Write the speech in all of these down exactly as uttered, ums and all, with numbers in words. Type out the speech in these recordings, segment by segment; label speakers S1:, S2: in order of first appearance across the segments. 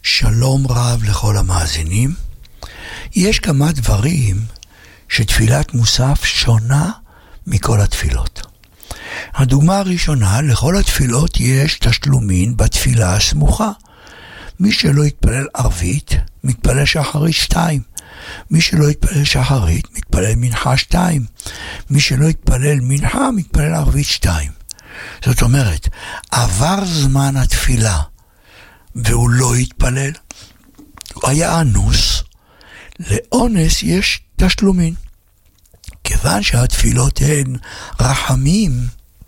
S1: שלום רב לכל המאזינים. יש כמה דברים שתפילת מוסף שונה מכל התפילות. הדוגמה הראשונה, לכל התפילות יש תשלומין בתפילה הסמוכה. מי שלא יתפלל ערבית, מתפלל שחרית שתיים. מי שלא יתפלל שחרית, מתפלל מנחה שתיים. מי שלא יתפלל מנחה, מתפלל ערבית שתיים. זאת אומרת, עבר זמן התפילה, והוא לא יתפלל, הוא היה אנוס, לאונס יש תשלומין. כיוון שהתפילות הן רחמים,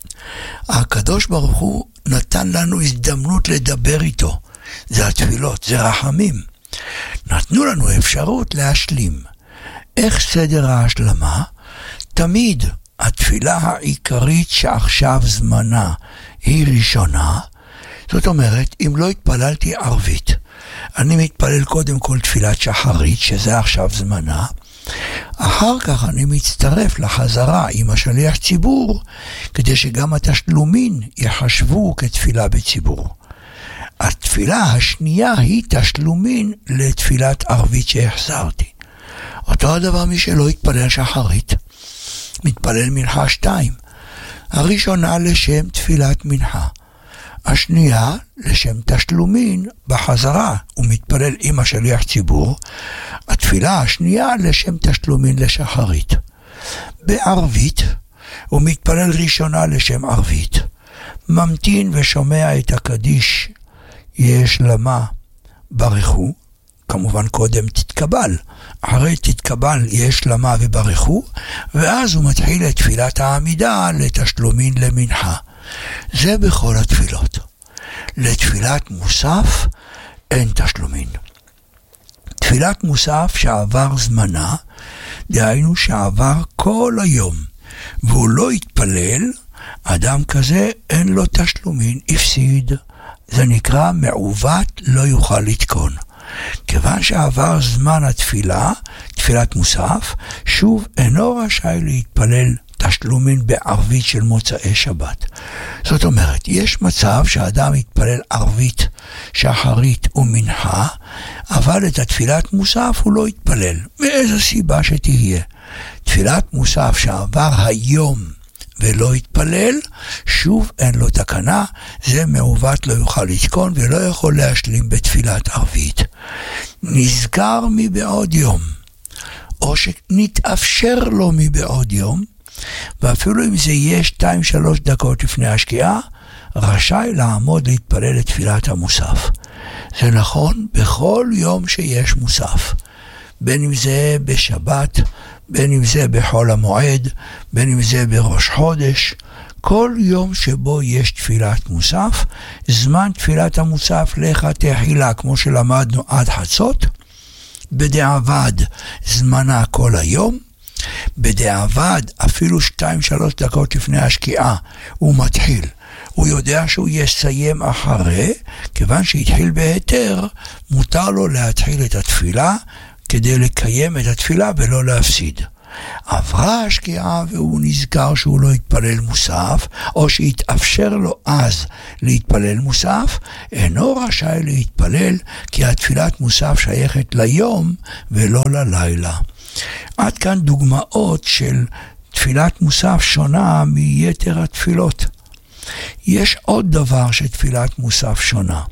S1: הקדוש ברוך הוא נתן לנו הזדמנות לדבר איתו. זה התפילות, זה רחמים. נתנו לנו אפשרות להשלים. איך סדר ההשלמה? תמיד התפילה העיקרית שעכשיו זמנה היא ראשונה. זאת אומרת, אם לא התפללתי ערבית, אני מתפלל קודם כל תפילת שחרית, שזה עכשיו זמנה. אחר כך אני מצטרף לחזרה עם השליח ציבור, כדי שגם התשלומין יחשבו כתפילה בציבור. התפילה השנייה היא תשלומין לתפילת ערבית שהחזרתי. אותו הדבר מי שלא התפלל שחרית, מתפלל מנחה שתיים. הראשונה לשם תפילת מנחה. השנייה לשם תשלומין בחזרה, הוא מתפלל עם השליח ציבור. התפילה השנייה לשם תשלומין לשחרית. בערבית הוא מתפלל ראשונה לשם ערבית. ממתין ושומע את הקדיש יש למה ברכו, כמובן קודם תתקבל, אחרי תתקבל יש למה וברכו, ואז הוא מתחיל את תפילת העמידה לתשלומין למנחה. זה בכל התפילות. לתפילת מוסף אין תשלומין. תפילת מוסף שעבר זמנה, דהיינו שעבר כל היום, והוא לא יתפלל, אדם כזה אין לו תשלומין, הפסיד. זה נקרא מעוות, לא יוכל לתקון. כיוון שעבר זמן התפילה, תפילת מוסף, שוב אינו רשאי להתפלל תשלומין בערבית של מוצאי שבת. זאת אומרת, יש מצב שהאדם יתפלל ערבית, שחרית ומנחה, אבל את התפילת מוסף הוא לא יתפלל, מאיזו סיבה שתהיה. תפילת מוסף שעבר היום ולא יתפלל, שוב אין לו תקנה, זה מעוות, לא יוכל לתקון ולא יכול להשלים בתפילת ערבית. נזכר מבעוד יום, או שנתאפשר לו מבעוד יום, ואפילו אם זה יהיה שתיים שלוש דקות לפני השקיעה, רשאי לעמוד להתפלל לתפילת המוסף. זה נכון בכל יום שיש מוסף, בין אם זה בשבת, בין אם זה בחול המועד, בין אם זה בראש חודש. כל יום שבו יש תפילת מוסף, זמן תפילת המוסף לך תחילה, כמו שלמדנו עד חצות. בדיעבד זמנה כל היום, בדיעבד אפילו שתיים שלוש דקות לפני השקיעה הוא מתחיל. הוא יודע שהוא יסיים אחרי, כיוון שהתחיל בהיתר, מותר לו להתחיל את התפילה, כדי לקיים את התפילה ולא להפסיד. עברה השקיעה והוא נזכר שהוא לא יתפלל מוסף, או שהתאפשר לו אז להתפלל מוסף, אינו רשאי להתפלל, כי התפילת מוסף שייכת ליום ולא ללילה. עד כאן דוגמאות של תפילת מוסף שונה מיתר התפילות. יש עוד דבר שתפילת מוסף שונה.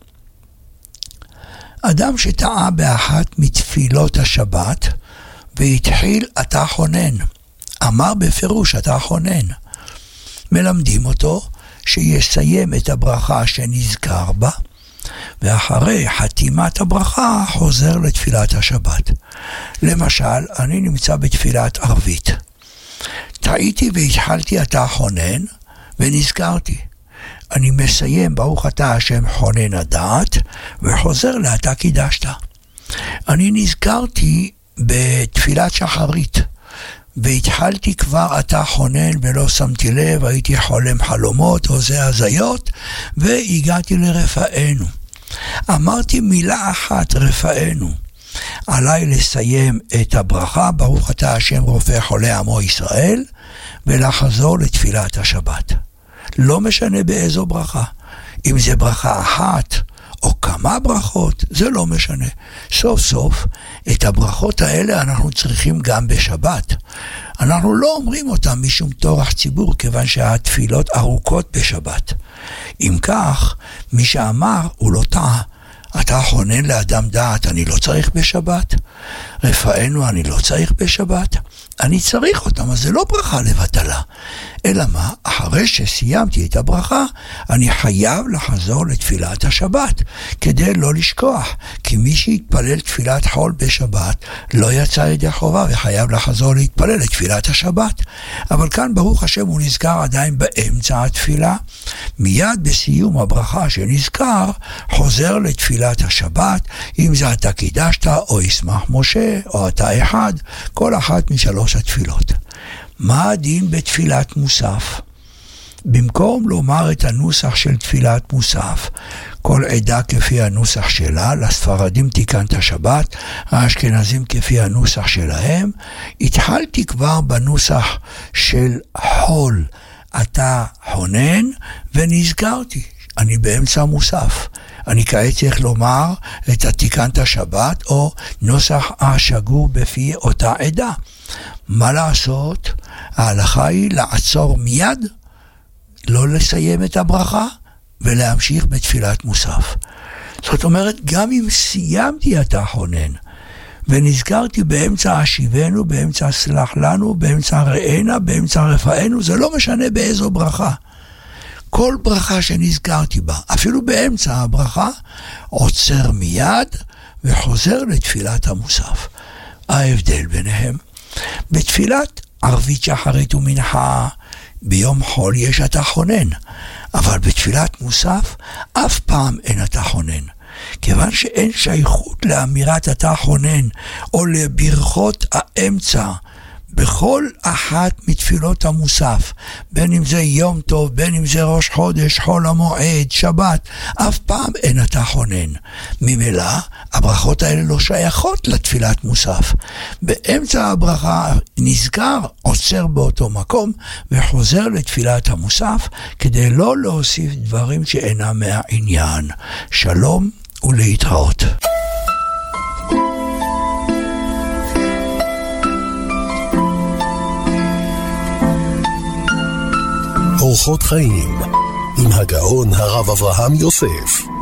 S1: אדם שטעה באחת מתפילות השבת והתחיל אתה חונן, אמר בפירוש אתה חונן, מלמדים אותו שיסיים את הברכה שנזכר בה, ואחרי חתימת הברכה חוזר לתפילת השבת. למשל, אני נמצא בתפילת ערבית, טעיתי והתחלתי אתה חונן ונזכרתי, אני מסיים ברוך אתה השם חונן הדעת וחוזר לאתה קידשת. אני נזכרתי בתפילת שחרית והתחלתי כבר אתה חונן ולא שמתי לב, הייתי חולם חלומות או זה הזיות, והגעתי לרפאנו. אמרתי מילה אחת רפאנו, עליי לסיים את הברכה ברוך אתה השם רופא חולי עמו ישראל, ולחזור לתפילת השבת. לא משנה באיזו ברכה, אם זה ברכה אחת או כמה ברכות, זה לא משנה. סוף סוף, את הברכות האלה אנחנו צריכים גם בשבת. אנחנו לא אומרים אותם משום טורח ציבור, כיוון שהתפילות ארוכות בשבת. אם כך, מי שאמר הוא לא טעה. אתה חונן לאדם דעת, אני לא צריך בשבת. רפאנו, אני לא צריך בשבת. אני צריך אותם, אז זה לא ברכה לבטלה. אלא מה? אחרי שסיימתי את הברכה, אני חייב לחזור לתפילת השבת, כדי לא לשכוח. כי מי שהתפלל תפילת חול בשבת, לא יצא ידי חובה, וחייב לחזור להתפלל לתפילת השבת. אבל כאן, ברוך השם, הוא נזכר עדיין באמצע התפילה. מיד בסיום הברכה שנזכר, חוזר לתפילת השבת, אם זה אתה קידשת, או ישמח משה, או אתה אחד, כל אחת משלוש התפילות. מה הדין בתפילת מוסף? במקום לומר את הנוסח של תפילת מוסף, כל עדה כפי הנוסח שלה, לספרדים תיקנת שבת, האשכנזים כפי הנוסח שלהם, התחלתי כבר בנוסח של חול, אתה חונן, ונזכרתי, אני באמצע מוסף. אני כעת צריך לומר את התיקנת שבת, או נוסח השגור בפי אותה עדה. מה לעשות? ההלכה היא לעצור מיד, לא לסיים את הברכה, ולהמשיך בתפילת מוסף. זאת אומרת, גם אם סיימתי את החונן, ונזכרתי באמצע השיבנו, באמצע סלח לנו, באמצע ראינה, באמצע רפאנו, זה לא משנה באיזו ברכה. כל ברכה שנזכרתי בה, אפילו באמצע הברכה, עוצר מיד וחוזר לתפילת המוסף. ההבדל ביניהם, בתפילת ערבית שחרית ומנחה, ביום חול יש אתה חונן, אבל בתפילת מוסף אף פעם אין אתה חונן. כיוון שאין שייכות לאמירת אתה חונן, או לברכות האמצע, בכל אחת מתפילות המוסף, בין אם זה יום טוב, בין אם זה ראש חודש, חול המועד, שבת, אף פעם אין אתה חונן. ממילא, הברכות האלה לא שייכות לתפילת מוסף. באמצע הברכה נזכר, עוצר באותו מקום, וחוזר לתפילת המוסף, כדי לא להוסיף דברים שאינם מהעניין. שלום ולהתראות.
S2: אורחות חיים עם הגאון הרב אברהם יוסף.